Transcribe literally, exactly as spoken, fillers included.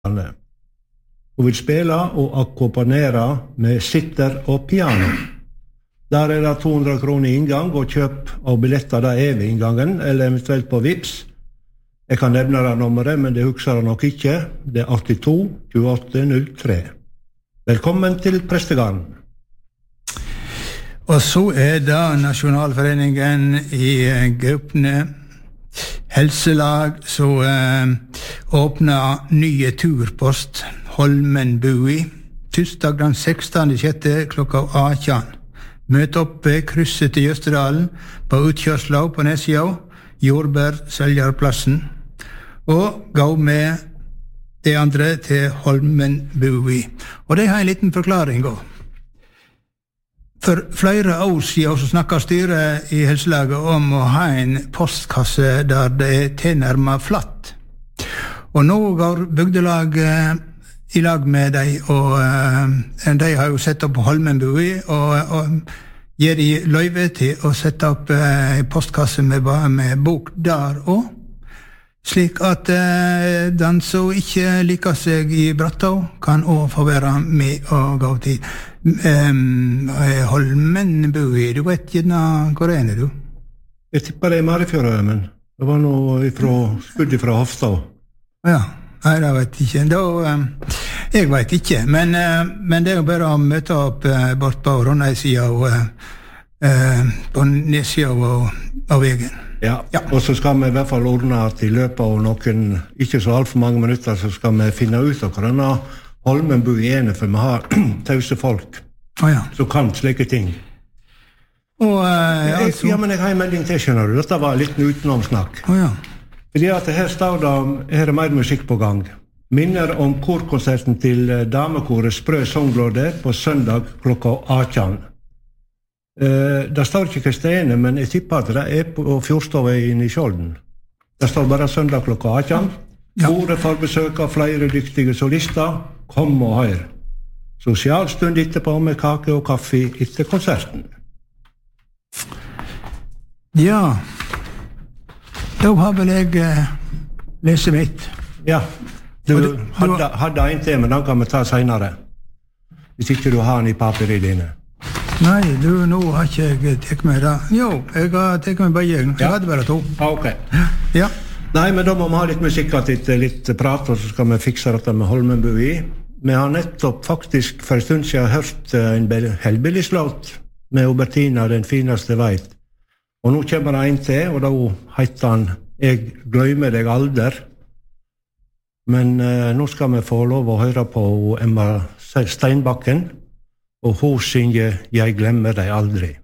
Hun vil spille og akkompagnere med sitter og piano. Der er det to hundre kroner i inngang, og kjøp av billetter der er ved inngangen, eller eventuelt på Vips. Jeg kan nevne det nummeret, men det husker jeg nok ikke. Det er åttito tjueåtte null tre. Velkommen til Prestegarden. Og så er det Nasjonalforeningen i gruppene Helselag, så eh, åpner nye turpost Holmenbui, tirsdag den sekstende sjette klokka atten. Møt opp ved krysset til Jøsterdalen på utkjørsla på Nesja, Jordbær, Seljarplassen, og gå med de andre til Holmenbui. Og det har en liten forklaring også. For flere år siden så snakket styret i helselaget om å ha en postkasse der det er tilnærmet flatt. Og nå går bygdelaget i lag med dem, og uh, de har jo sett opp Holmenbui, og, og gir de løyve til å sette opp uh, en postkasse med, med bok der også. Slik at uh, den som ikke liker seg i Brattå kan også få være med og gå til um, Holmenbui. Du vet ikke hvor er det, du? Jeg tipper det er Marifjøra, men det var noe ifra, skudd fra Hofstad. Ja, nei, det vet jeg ikke. Da, um, jeg vet ikke, men, uh, men det er jo bare å møte opp uh, bort på Rondheim-sida og uh, uh, på Nesja og av veien. Ja. ja, og så skal vi i hvert fall ordne at i løpet av noen, ikke så alt for mange minutter, så skal vi finne ut av hvordan Holmenbui er, for vi har tause folk oh, ja. som kan slike ting. Og, uh, altså... Ja, men jeg har en melding til, skjønner du. Dette var litt utenomsnakk. Oh, ja. Fordi at her står det, her er mer musikk på gang. Minner om korkonserten til damekoret Sprø Songlåde på søndag klokka atten. Uh, det står ikke Kristine, men jeg tipper at det er på Fjordstove inne i Skjolden. Det står bare søndag klokka atten. Ja. Koret får besøk av flere dyktige solister. Kom og hør. Sosialstund etterpå med kake og kaffe etter konserten. Ja, da har vel jeg uh, lest mitt. Ja, du, du hadde, hadde en til, men den kan vi ta senere. Hvis ikke du har den i papiret dine. Nei, du, nå har ikke jeg tekt meg det. Jo, jeg har tekt meg bare jeg. Jeg ja. hadde bare to. Ah, ok. Ja. Nei, men da må vi ha litt musikk og litt, litt prat, og så skal vi fikse dette med Holmenbui. Vi har nettopp faktisk for en stund siden hørt en Hellbillies-låt med Obertina, den fineste veit. Og nå kommer det en til, og da heter han Jeg glemmer deg alder. Men uh, nå skal vi få lov å høre på Emma Steinbakken, og hun synger Jeg glemmer deg aldri.